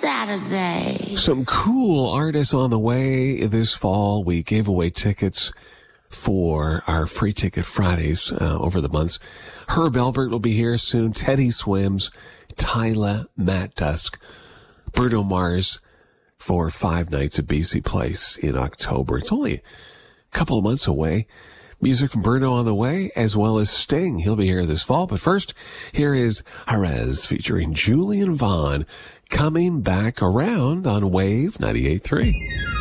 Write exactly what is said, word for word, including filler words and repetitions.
Saturday. Some cool artists on the way this fall. We gave away tickets for our free ticket Fridays uh, over the months. Herb Elbert will be here soon. Teddy Swims, Tyla, Matt Dusk, Bruno Mars for five nights at B C Place in October. It's only a couple of months away. Music from Bruno on the way, as well as Sting. He'll be here this fall. But first, here is Jerez featuring Julian Vaughn, Coming Back Around on Wave ninety-eight point three.